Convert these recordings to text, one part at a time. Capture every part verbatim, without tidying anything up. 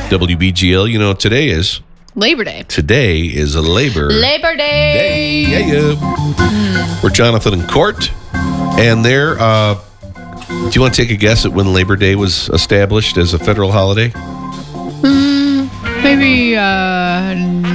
W B G L, you know what today is? Labor Day. Today is a Labor Labor Day. Day. Yeah, yeah. Mm. We're Jonathan and Court. And there, uh, do you want to take a guess at when Labor Day was established as a federal holiday? Mm, maybe uh,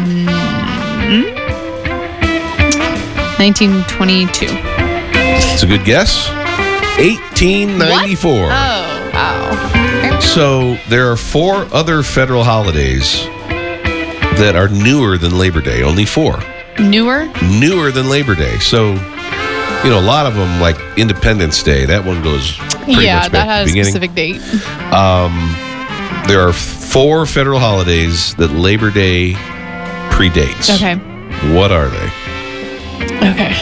nineteen twenty-two. It's a good guess. eighteen ninety-four. What? Oh, wow. So there are four other federal holidays that are newer than Labor Day. Only four. Newer? Newer than Labor Day. So, you know, a lot of them, like Independence Day, that one goes pretty yeah, much that back has to the a beginning. specific date. Um, there are four federal holidays that Labor Day predates. Okay. What are they? Okay.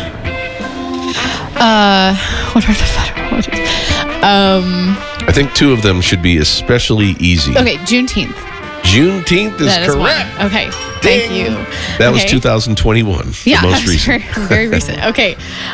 Uh, what are the federal holidays? Um, I think two of them should be especially easy. okay, Juneteenth. Juneteenth is That is correct. one. Okay, thank you. That was Okay. two thousand twenty-one. Yeah, the most that's recent. Very, very recent. Okay.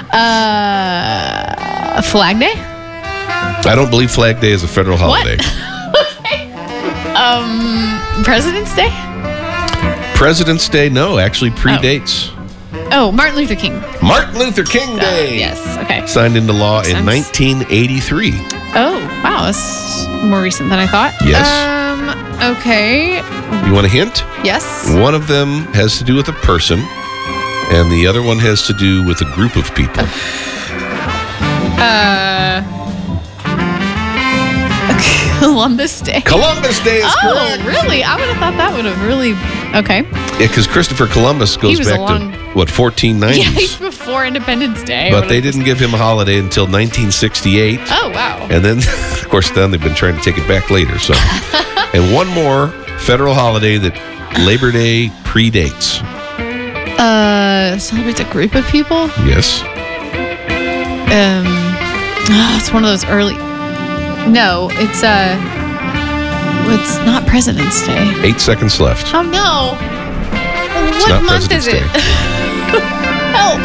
Uh, Flag Day? I don't believe Flag Day is a federal holiday. Okay. Um, President's Day? President's Day, no, actually predates Oh, Martin Luther King. Martin Luther King Uh, Day. yes. Okay. Signed into law Makes in sense. nineteen eighty-three. Oh, wow. That's more recent than I thought. Yes. Um, okay. You want a hint? Yes. One of them has to do with a person, and the other one has to do with a group of people. Uh, Columbus Day. Columbus Day is Oh, correct. really? I would have thought that would have really. Okay. Yeah, because Christopher Columbus goes was back along- to, what, fourteen nineties? Yeah, he's before Independence Day. I But would've they just- didn't give him a holiday until nineteen sixty-eight. Oh, wow. And then, of course, then they've been trying to take it back later. So, and one more federal holiday that Labor Day predates. Uh, celebrates a group of people. Yes. Um, oh, it's one of those early. No, it's uh, it's not President's Day. Eight seconds left. Oh no! What not month President's is it? Day. Help!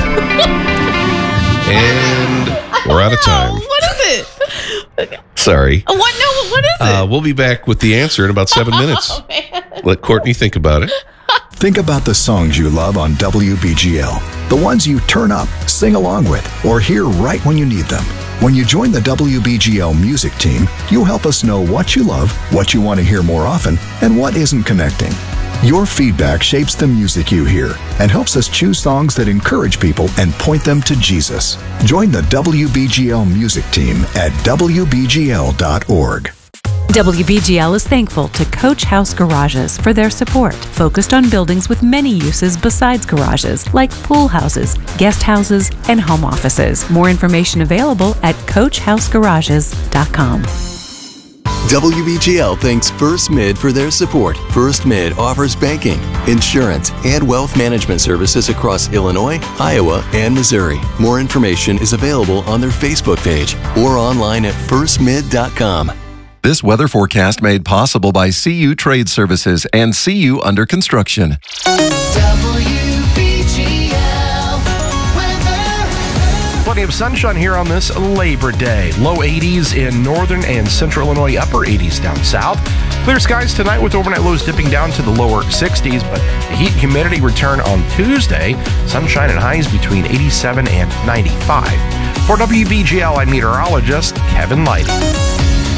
And we're out of time. Oh, what is it? Sorry. Oh, what? No, what is it? Uh, we'll be back with the answer in about seven minutes. Oh, man. Let Courtney think about it. Think about the songs you love on W B G L. The ones you turn up, sing along with, or hear right when you need them. When you join the W B G L music team, you'll help us know what you love, what you want to hear more often, and what isn't connecting. Your feedback shapes the music you hear and helps us choose songs that encourage people and point them to Jesus. Join the W B G L music team at W B G L dot org. W B G L is thankful to Coach House Garages for their support, focused on buildings with many uses besides garages, like pool houses, guest houses, and home offices. More information available at coach house garages dot com. W B G L thanks First Mid for their support. First Mid offers banking, insurance, and wealth management services across Illinois, Iowa, and Missouri. More information is available on their Facebook page or online at first mid dot com. This weather forecast made possible by C U Trade Services and C U Under Construction. Plenty of sunshine here on this Labor Day. Low eighties in northern and central Illinois, upper eighties down south. Clear skies tonight with overnight lows dipping down to the lower sixties, but the heat and humidity return on Tuesday. Sunshine and highs between eighty-seven and ninety-five. For W B G L, I'm meteorologist Kevin Lighty.